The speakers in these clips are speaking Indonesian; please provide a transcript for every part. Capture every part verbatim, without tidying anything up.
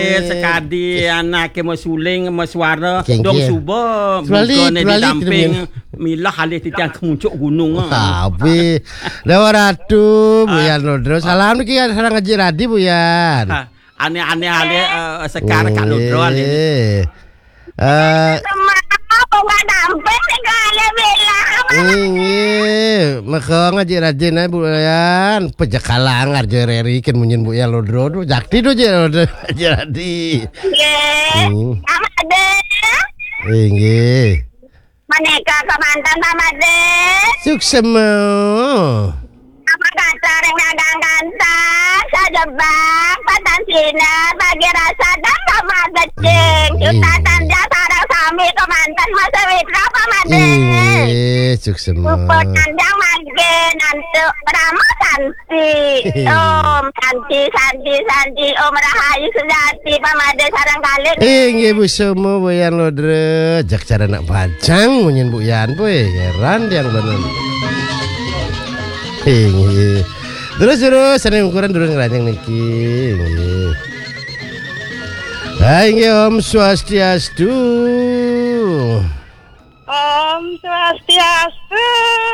sekadi anak ke suling suara Keng, dong keng. suba Tuali, bukan di tuali, damping temen. milah halih titian kemuncuk gunung. Tapi Dewa Ratu Buyan Lodro. Salam niki sareng Haji Radi Buyan. Ah, aneh-aneh halih eh, sekarang Kak Lodro halih. Eh. Eh, Bunga damping segala bilang. Ini maka ngaji rajin aja Buyan. Pejakalang arjo reri kan munyin Buyan Lodro. Duh, jakti tuh aja Lodro. Haji Radi. Nggih. Hmm. Amade. Inggih. Maneka kemantan Amade. Suksema. Apa kata yang dagang ganteng, sajebak, patan sinar, bagi rasa dan sama gecing. Kita tanda sarang sami kemantan masa witra Amade. Inggih, suksema. Puput kandang mage nanti Rama Santi. Om Santi Santi Santi Om Rahayu Sejati Pamade sarang kali. Inggih Bu semua Buyan Lodro. Jak cara nak pacang munyin Buyan boy. Heran yang bener. Inggih. Terus terus sana ukuran terus ngeranjang niki. Inggih. Ha inggih Om Swastiastu. Om Swastiastu.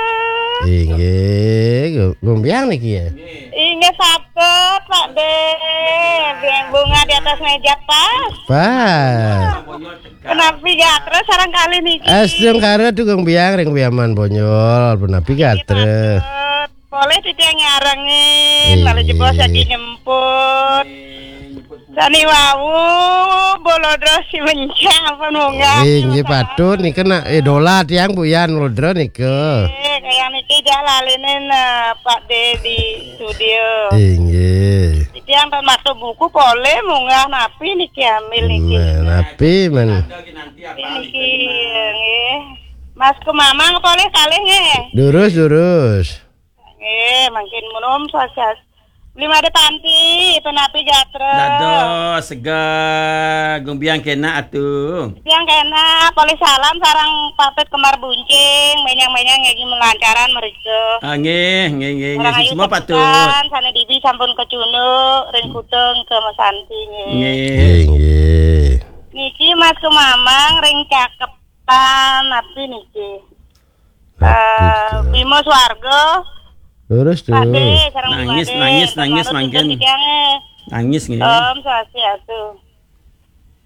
Inggih, gombiang niki ya. Ingat satu Pak De. Biang bunga di atas meja pas. Pas. Kenapa gatre sarang kali nih? Astung karo tukang biang ring biaman bonyol penapi gatre. Boleh tidak nyarengin, lalu jebol jadi nyemput. Sani wawu bolodro si mencang apa nunggak. Inggih patut nih kena idola tiang Buyan Lodro nike. Eh kayak niki jalalinin Pak De di studio. Inggih. Jadi yang masuk buku boleh munggah napi niki ambil niki. Napi men. Niki nggih. Mas ke mamang boleh kali nggih. Durus durus. Nggih, makin menum sosial. Lima de panti, penapi gatre. Dado sega gombiang kena atuh. Yang kena polis salam sarang papet kemar buncing, menyang-menyang ngegi melancaran mereka. Ah nggih, nggih nggih nggih Orang ayu semua patut. tepukan, sana dibi sampun ke Cunu, ring kuteng ke Mas Santi nggih. Nggih. Inggih. Niki Mas ke Mamang ring cakepan napi niki. Eh, Bimo Swargo. Durus tuh. Pak De, sareng Nangis, Pak De. nangis, nangis, Terus mangkin. tiga-tiganya. Nangis nggih. Om Swastiastu.